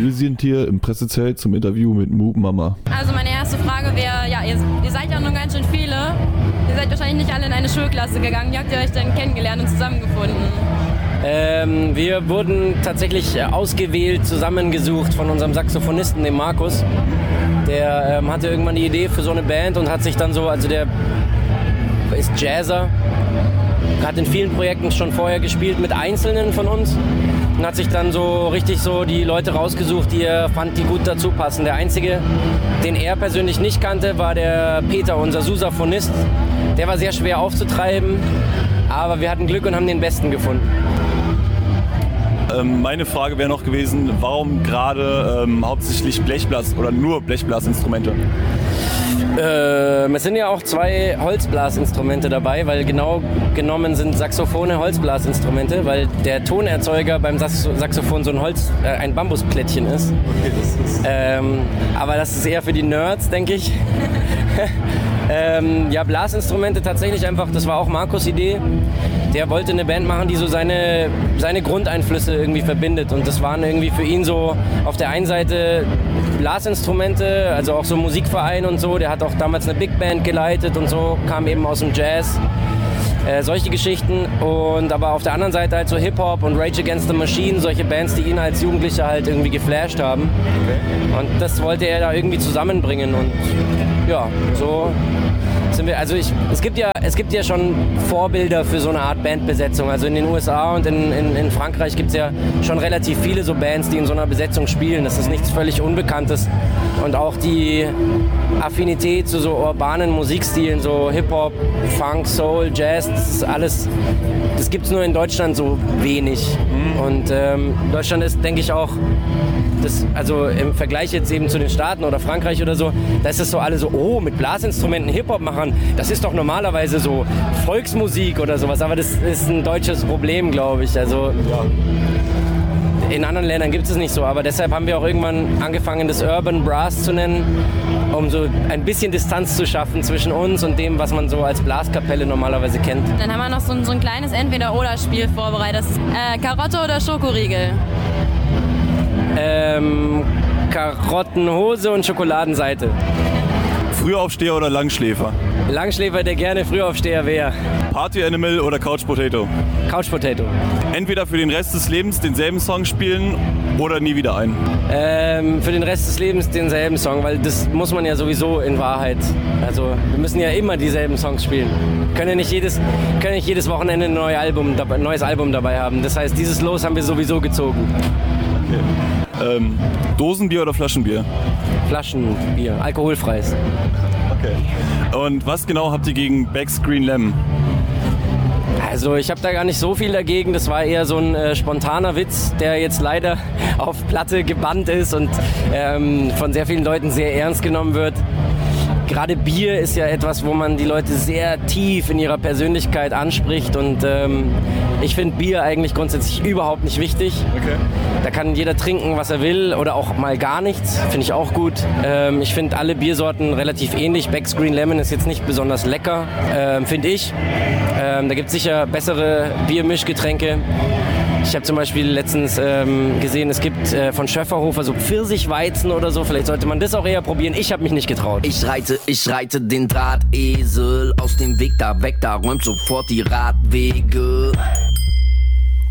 Wir sind hier im Pressezelt zum Interview mit Moop Mama. Also meine erste Frage wäre, ja, ihr seid ja noch ganz schön viele. Ihr seid wahrscheinlich nicht alle in eine Schulklasse gegangen. Wie habt ihr euch denn kennengelernt und zusammengefunden? Wir wurden tatsächlich ausgewählt, zusammengesucht von unserem Saxophonisten, dem Markus. Der hatte irgendwann die Idee für so eine Band und hat sich dann so, also der ist Jazzer, hat in vielen Projekten schon vorher gespielt mit Einzelnen von uns und hat sich dann so richtig so die Leute rausgesucht, die er fand, die gut dazu passen. Der einzige, den er persönlich nicht kannte, war der Peter, unser Sousaphonist. Der war sehr schwer aufzutreiben, aber wir hatten Glück und haben den Besten gefunden. Meine Frage wäre noch gewesen, warum gerade hauptsächlich Blechblas oder nur Blechblasinstrumente? Es sind ja auch 2 Holzblasinstrumente dabei, weil genau genommen sind Saxophone Holzblasinstrumente, weil der Tonerzeuger beim Saxophon so ein Bambusplättchen ist. Okay, das ist... Aber das ist eher für die Nerds, denke ich. Ja, Blasinstrumente tatsächlich einfach, das war auch Markus' Idee. Der wollte eine Band machen, die so seine Grundeinflüsse irgendwie verbindet. Und das waren irgendwie für ihn so auf der einen Seite Blasinstrumente, also auch so Musikverein und so. Der hat auch damals eine Big Band geleitet und so, kam eben aus dem Jazz. Solche Geschichten. Und aber auf der anderen Seite halt so Hip-Hop und Rage Against the Machine, solche Bands, die ihn als Jugendlicher halt irgendwie geflasht haben. Okay. Und das wollte er da irgendwie zusammenbringen. Und ja, so sind wir, also es gibt ja schon Vorbilder für so eine Art Bandbesetzung. Also in den USA und in Frankreich gibt es ja schon relativ viele so Bands, die in so einer Besetzung spielen. Das ist nichts völlig Unbekanntes. Und auch die Affinität zu so urbanen Musikstilen, so Hip-Hop, Funk, Soul, Jazz, das ist alles, das gibt es nur in Deutschland so wenig. Und Deutschland ist, denke ich, auch, also im Vergleich jetzt eben zu den Staaten oder Frankreich oder so, da ist es so alle so, oh, mit Blasinstrumenten Hip-Hop machen, das ist doch normalerweise so Volksmusik oder sowas, aber das ist ein deutsches Problem, glaube ich. Also in anderen Ländern gibt es nicht so, aber deshalb haben wir auch irgendwann angefangen, das Urban Brass zu nennen, um so ein bisschen Distanz zu schaffen zwischen uns und dem, was man so als Blaskapelle normalerweise kennt. Dann haben wir noch so ein kleines Entweder-Oder-Spiel vorbereitet. Das ist, Karotte oder Schokoriegel? Karottenhose und Schokoladenseite. Frühaufsteher oder Langschläfer? Langschläfer, der gerne Frühaufsteher wäre. Party Animal oder Couch Potato? Couch Potato. Entweder für den Rest des Lebens denselben Song spielen oder nie wieder einen? Für den Rest des Lebens denselben Song, weil das muss man ja sowieso in Wahrheit. Also wir müssen ja immer dieselben Songs spielen. Können ja nicht jedes Wochenende ein neues Album dabei haben. Das heißt, dieses Los haben wir sowieso gezogen. Okay. Dosenbier oder Flaschenbier? Flaschenbier, alkoholfreies. Okay. Und was genau habt ihr gegen Beck's Green Lemon? Also ich habe da gar nicht so viel dagegen. Das war eher so ein spontaner Witz, der jetzt leider auf Platte gebannt ist und von sehr vielen Leuten sehr ernst genommen wird. Gerade Bier ist ja etwas, wo man die Leute sehr tief in ihrer Persönlichkeit anspricht und ich finde Bier eigentlich grundsätzlich überhaupt nicht wichtig. Okay. Da kann jeder trinken, was er will oder auch mal gar nichts, finde ich auch gut. Ich finde alle Biersorten relativ ähnlich. Beck's Green Lemon ist jetzt nicht besonders lecker, finde ich. Da gibt es sicher bessere Biermischgetränke. Ich habe zum Beispiel letztens gesehen, es gibt von Schöfferhofer so Pfirsichweizen oder so. Vielleicht sollte man das auch eher probieren. Ich habe mich nicht getraut. Ich reite den Drahtesel aus dem Weg da weg. Da räumt sofort die Radwege.